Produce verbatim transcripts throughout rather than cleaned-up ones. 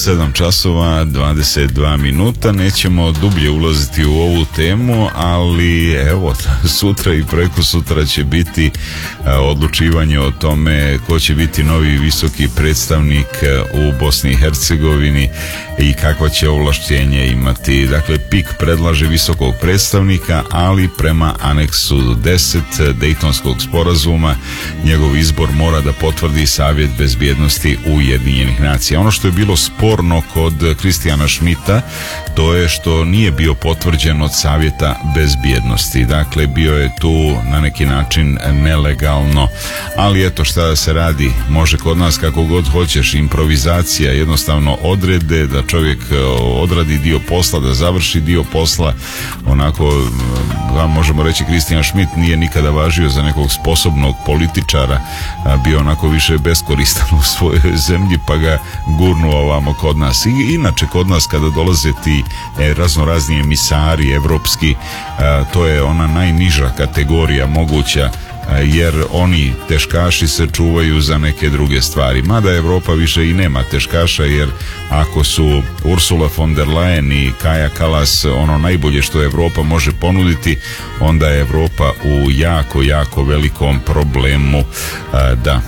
sedam časova dvadeset dva minuta. Nećemo dublje ulaziti u ovu temu, ali evo, sutra i preko sutra će biti odlučivanje o tome ko će biti novi visoki predstavnik u Bosni i Hercegovini i kakva će ovlašćenje imati. Dakle, P I K predlaže visokog predstavnika, ali prema aneksu deset Dejtonskog sporazuma njegov izbor mora da potvrdi Savjet bezbjednosti Ujedinjenih nacija. Ono što je bilo sporno kod Kristijana Šmita, to je što nije bio potvrđen od Savjeta bezbjednosti. Dakle, bio je tu na neki način nelegalno, ali eto šta se radi, može kod nas kako god hoćeš, improvizacija, jednostavno odrede da čovjek odradi dio posla, da završi dio posla, onako, možemo reći, Kristijan Šmit nije nikada važio za nekog sposobnog političara, bio onako više beskoristan u svojoj zemlji, pa ga gurnuo ovamo kod nas. I inače kod nas kada dolaze ti e, razno razni emisari evropski, a, to je ona najniža kategorija moguća, a, jer oni teškaši se čuvaju za neke druge stvari. Mada Evropa više i nema teškaša, jer ako su Ursula von der Leyen i Kaja Kallas ono najbolje što Evropa može ponuditi, onda je Evropa u jako, jako velikom problemu, a, da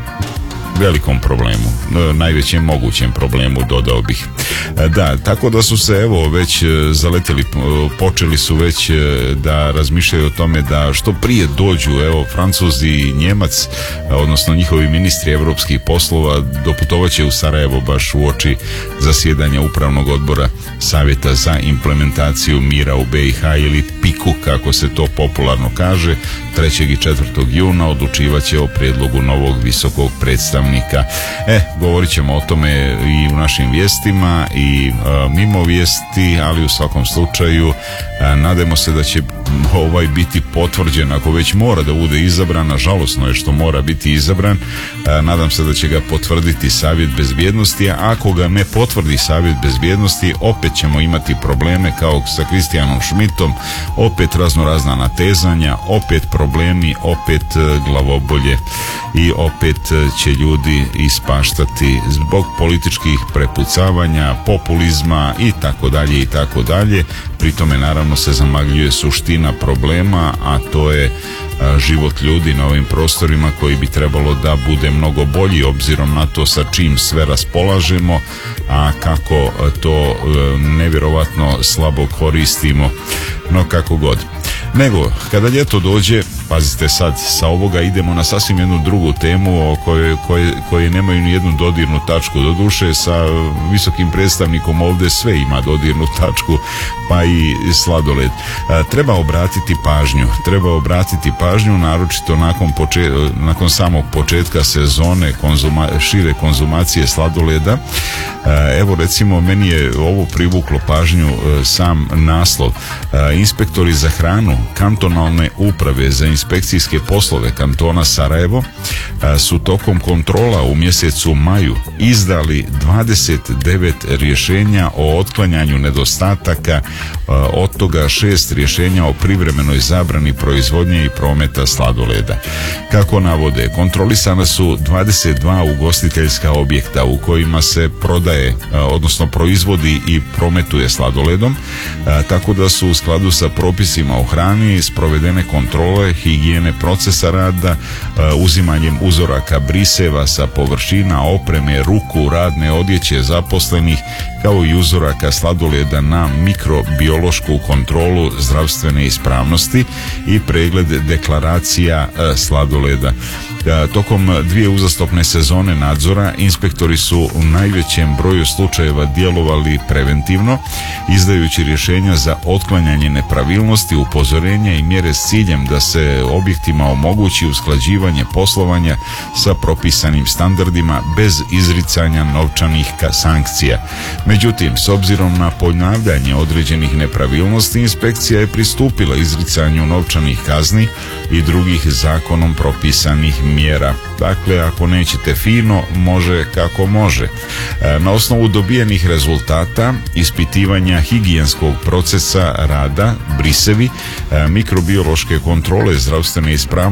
velikom problemu, najvećem mogućem problemu, dodao bih. Da, tako da su se evo već zaleteli, počeli su već da razmišljaju o tome da što prije dođu, evo, Francuzi i Njemac, odnosno njihovi ministri evropskih poslova, doputovaće u Sarajevo baš u oči zasjedanja upravnog odbora Savjeta za implementaciju mira u B i H, ili P I K-u kako se to popularno kaže. Trećeg i četvrtog juna odlučivaće o prijedlogu novog visokog predstavnika. E, govorit ćemo o tome i u našim vijestima i a, mimo vijesti, ali u svakom slučaju a, nadamo se da će ovaj biti potvrđen, ako već mora da bude izabran, a žalosno je što mora biti izabran. A, nadam se da će ga potvrditi Savjet bezbjednosti, a ako ga ne potvrdi Savjet bezbjednosti, opet ćemo imati probleme kao sa Kristijanom Šmitom, opet razno razna natezanja, opet problemi, opet glavobolje i opet će ljudi ispaštati zbog političkih prepucavanja, populizma i tako dalje i tako dalje. Pri tome naravno se zamagljuje suština problema, a to je a, život ljudi na ovim prostorima koji bi trebalo da bude mnogo bolji obzirom na to sa čim sve raspolažemo, a kako to a, nevjerovatno slabo koristimo. No kako god. Nego, kada ljeto dođe, pazite sad, sa ovoga idemo na sasvim jednu drugu temu o kojoj, koje, koje nemaju ni jednu dodirnu tačku. Doduše, sa visokim predstavnikom ovdje sve ima dodirnu tačku, pa i sladoled. A, treba obratiti pažnju, treba obratiti pažnju, naročito nakon, poče, nakon samog početka sezone konzuma, šire konzumacije sladoleda. A, evo recimo, meni je ovo privuklo pažnju, a, sam naslov. A, inspektori za hranu kantonalne uprave za inspekcijske poslove kantona Sarajevo a, su tokom kontrola u mjesecu maju izdali dvadeset devet rješenja o otklanjanju nedostataka, a, od toga šest rješenja o privremenoj zabrani proizvodnje i prometa sladoleda. Kako navode, kontrolisana su dvadeset dva ugostiteljska objekta u kojima se prodaje, a, odnosno proizvodi i prometuje sladoledom, a, tako da su u skladu sa propisima o hrani sprovedene kontrole higijene procesa rada, uzimanjem uzoraka briseva sa površina, opreme, ruku, radne odjeće zaposlenih, kao i uzoraka sladoleda na mikrobiološku kontrolu zdravstvene ispravnosti i pregled deklaracija sladoleda. Tokom dvije uzastopne sezone nadzora inspektori su u najvećem broju slučajeva djelovali preventivno, izdajući rješenja za otklanjanje nepravilnosti, upozorenja i mjere s ciljem da se objektima omogući usklađivanje poslovanja sa propisanim standardima bez izricanja novčanih sankcija. Međutim, s obzirom na ponavljanje određenih nepravilnosti, inspekcija je pristupila izricanju novčanih kazni i drugih zakonom propisanih mjera. Dakle, ako nećete fino, može kako može. Na osnovu dobijenih rezultata ispitivanja higijenskog procesa rada, brisevi, mikrobiološke kontrole zdravstvene ispravnosti